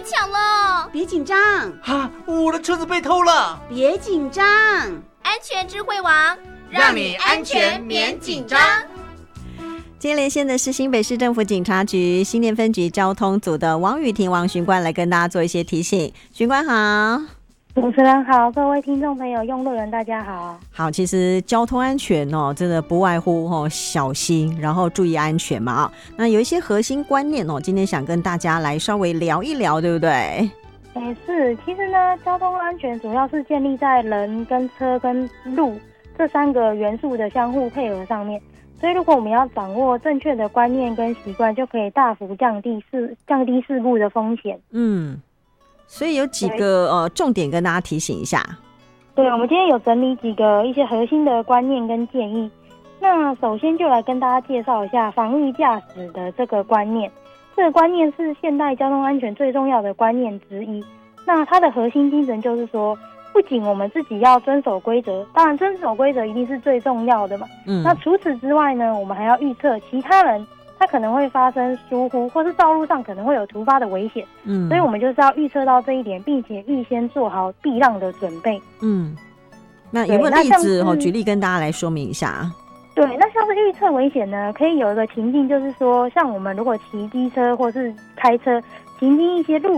抢了！ 别紧张啊，我的车子被偷了！ 别紧张， 安全智慧王， 让你安全免紧张。 今天连线的是新北市政府警察局新店分局交通组的王雨婷王巡官，来跟大家做一些提醒。巡官好。 主持人好，各位听众朋友、用路人大家好。 好，其实交通安全真的不外乎小心，然后注意安全嘛那有一些核心观念今天想跟大家来稍微聊一聊，对不对？ 是，其实呢，交通安全主要是建立在人跟车跟路这3个元素的相互配合上面。所以如果我们要掌握正确的观念跟习惯，就可以大幅降低事故的风险。 所以有几个重点跟大家提醒一下。 对，我们今天有整理一些核心的观念跟建议。那首先就来跟大家介绍一下防御驾驶的这个观念。这个观念是现代交通安全最重要的观念之一。那它的核心精神就是说，不仅我们自己要遵守规则，当然遵守规则一定是最重要的嘛。那除此之外呢，我们还要预测其他人他可能会发生疏忽，或是道路上可能会有突发的危险。所以我们就是要预测到这一点，并且预先做好避让的准备。 那有没有例子举例跟大家来说明一下？ 对，那像是预测危险呢，可以有一个情境，就是说像我们如果骑机车或是开车行经一些路